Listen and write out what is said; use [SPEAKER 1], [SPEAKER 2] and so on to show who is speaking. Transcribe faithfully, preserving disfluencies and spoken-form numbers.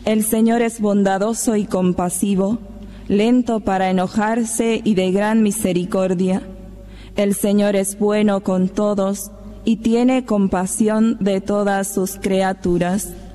[SPEAKER 1] El Señor es bondadoso y compasivo, lento para enojarse y de gran misericordia. El Señor es bueno con todos y tiene compasión de todas sus criaturas.